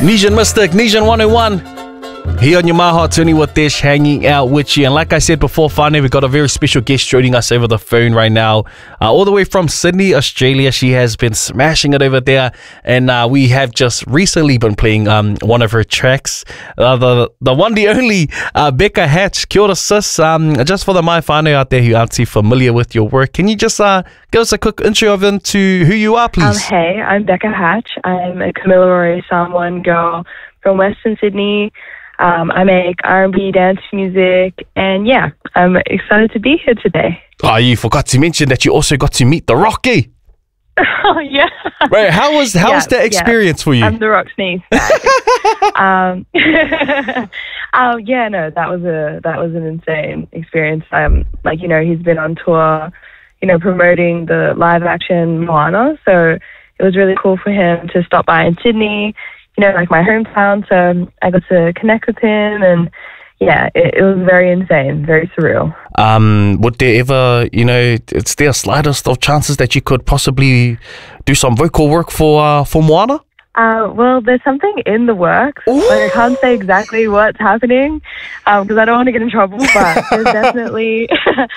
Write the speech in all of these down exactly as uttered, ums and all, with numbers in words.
Nesian Mystic, Nesian one oh one. Here on your My Heart Tony with Dish, hanging out with you. And like I said before, finally, we've got a very special guest joining us over the phone right now. Uh, all the way from Sydney, Australia. She has been smashing it over there. And uh, we have just recently been playing um, one of her tracks. Uh, the the one, the only, uh, Becca Hatch. Kia ora, sis. Um, just for the Mai whānau out there who aren't too familiar with your work, can you just uh, give us a quick intro of into who you are, please? Um, hey, I'm Becca Hatch. I'm a Kamilaroi Samoan girl from Western Sydney. Um, I make R and B dance music, and yeah, I'm excited to be here today. Oh, you forgot to mention that you also got to meet The Rock, eh? Oh, yeah. Right, how was how yeah, was that experience yeah. for you? I'm The Rock's niece. um, oh, yeah, no, that was a that was an insane experience. Um, like, you know, he's been on tour, you know, promoting the live action Moana, so it was really cool for him to stop by in Sydney, you know, like my hometown, so I got to connect with him, and yeah, it, it was very insane, very surreal. Um, would there ever, you know, is there a slightest of chances that you could possibly do some vocal work for uh, for Moana? Uh, well, there's something in the works. Like, I can't say exactly what's happening because um, I don't want to get in trouble, but there's definitely,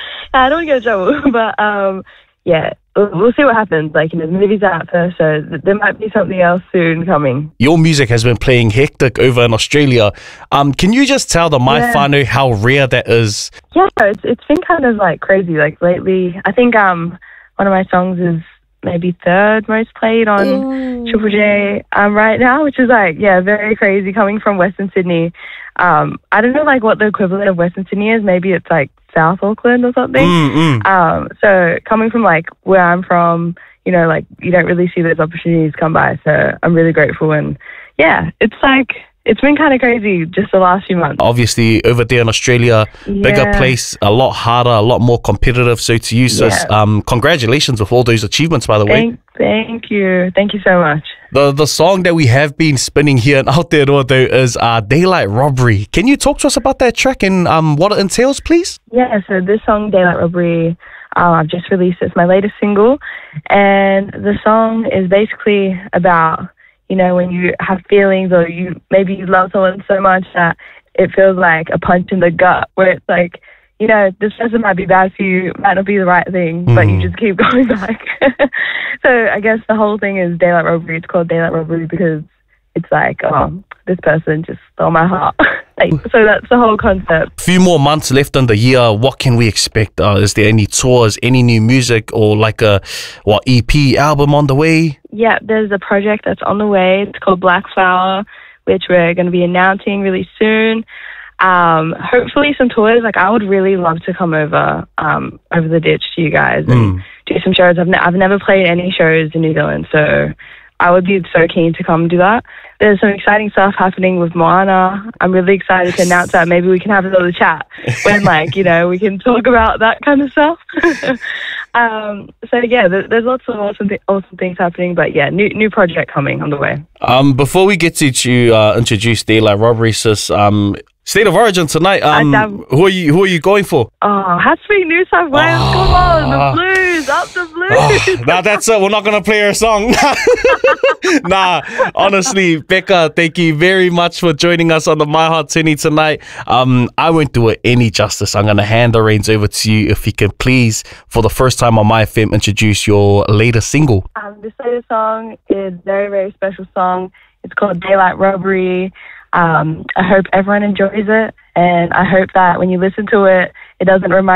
I don't want to get in trouble, but um, yeah. We'll see what happens. Like, you know, the movie's out first, so there might be something else soon coming. Your music has been playing hectic over in Australia. Um, can you just tell the Mai yeah. whānau how rare that is? Yeah, it's it's been kind of like crazy. Like lately, I think um one of my songs is maybe third most played on Ooh. Triple J um right now, which is like yeah very crazy coming from Western Sydney. Um, I don't know like what the equivalent of Western Sydney is. Maybe it's like South Auckland or something. Mm, mm. Um, so coming from like where I'm from, you know, like you don't really see those opportunities come by. So I'm really grateful, and yeah, it's like it's been kind of crazy just the last few months. Obviously, over there in Australia, yeah. bigger place, a lot harder, a lot more competitive. So to you, sis, yeah. um, congratulations with all those achievements, by the way. Thank, thank you. Thank you so much. The the song that we have been spinning here in Aotearoa though is uh, Daylight Robbery. Can you talk to us about that track and um, what it entails, please? Yeah, so this song, Daylight Robbery, uh, I've just released. It's my latest single. And the song is basically about, you know, when you have feelings or you maybe you love someone so much that it feels like a punch in the gut where it's like, you know, this person might be bad for you, might not be the right thing, mm. but you just keep going back. So I guess the whole thing is Daylight Robbery. It's called Daylight Robbery because it's like, oh, this person just stole my heart. Like, so that's the whole concept. A few more months left in the year. What can we expect? Uh, is there any tours, any new music, or like a what E P album on the way? Yeah, there's a project that's on the way. It's called Black Flower, which we're going to be announcing really soon. Um, hopefully some tours. Like, I would really love to come over um, over the ditch to you guys and mm. do some shows. I've, ne- I've never played any shows in New Zealand, so I would be so keen to come do that. There's some exciting stuff happening with Moana. I'm really excited to announce that. Maybe we can have another chat when, like, you know, we can talk about that kind of stuff. um, so, yeah, there's, there's lots of awesome, th- awesome things happening. But, yeah, new new project coming on the way. Um, before we get to, to uh, introduce Daylight Robbery, sis, um, State of Origin tonight. Um, um, who are you? Who are you going for? Oh, has to be New South Wales. Oh, come on, the Blues, up the Blues. Oh, nah, that's it. We're not gonna play her song. Nah, honestly, Becca, thank you very much for joining us on the My Heart Tony tonight. Um, I won't do it any justice. I'm gonna hand the reins over to you. If you can please, for the first time on My F M, introduce your latest single. Um, this latest song is a very, very special song. It's called Daylight Robbery. Um, I hope everyone enjoys it, and I hope that when you listen to it, it doesn't remind